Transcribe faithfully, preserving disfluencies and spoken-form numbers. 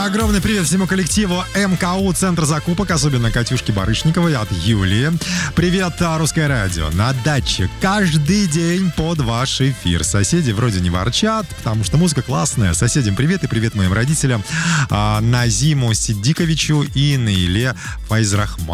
Огромный привет всему коллективу МКУ Центр закупок, особенно Катюшке Барышниковой от Юлии. Привет, Русское радио. На даче каждый день под ваш эфир. Соседи вроде не ворчат, потому что музыка классная. Соседям привет и привет моим родителям, Назиму Сиддиковичу и Наиле Файзрахмановой.